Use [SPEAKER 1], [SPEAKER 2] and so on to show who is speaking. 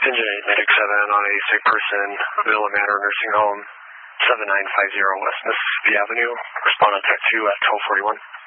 [SPEAKER 1] Engine 8, Medic 7 on a sick person, Villa Manor Nursing Home, 7950 West Mississippi Avenue. Respond on Tech 2 at 1241.